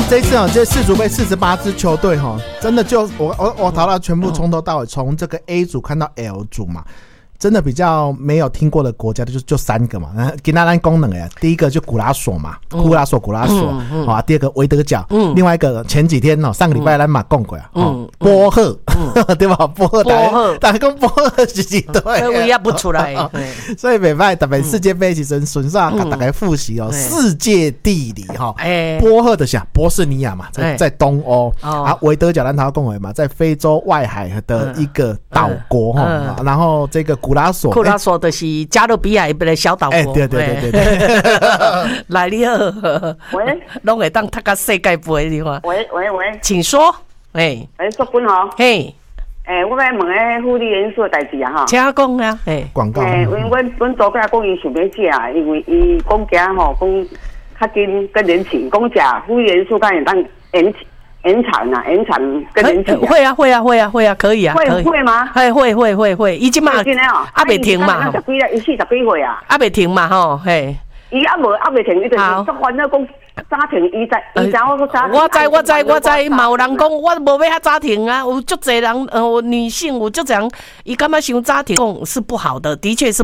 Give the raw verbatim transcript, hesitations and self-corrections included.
这一次哦，这世足杯四十八支球队哈，真的就我我我淘到全部从头到尾，从这个 A 组看到 L 组嘛。真的比较没有听过的国家就就三个嘛，给那咱功能哎，第一个就古拉索嘛，古拉索古拉索，好、嗯嗯、啊，第二个维德角、嗯，另外一个前几天哦，上个礼拜咱嘛讲过啊，嗯，波赫、嗯，对吧？波赫，波赫，大家讲波赫是几队？ 我也不出来， 所以袂歹，特别世界杯其实顺便给大家复习哦，世界地理哈，波赫的想波士尼亚嘛，在在东欧、哦、啊，维德角咱头讲过嘛，在非洲外海的一个岛国哈、嗯嗯，然后这个。古拉索， 古拉索就是加勒比海的小岛国。哎、欸， 对对对对对。 来你好，喂，拢会当踢到世界杯的话。 喂喂喂， 请说。哎， 哎，说本吼。 嘿， 哎，我要问个福利元素的代志啊哈。 请讲啊，哎， 广告。 哎，因为阮阮昨个讲伊想要食，因为伊讲惊吼讲较紧更年轻，讲食福利元素敢会当延延长啊，延长更年期、啊。 会啊，会啊，会啊，会啊，可以啊。 会会吗？ 会会会会会，伊即马真的哦， 啊袂停嘛。 十几啦，伊四十几岁啊。 啊袂停嘛吼，嘿。 伊啊无啊袂停，伊就是作烦恼讲早停，伊知伊知我说早。 我知我知我知，嘛有人讲我无要遐早停啊，有足侪人呃女性有足侪人，伊感觉伤早停，讲是不好的，的确是。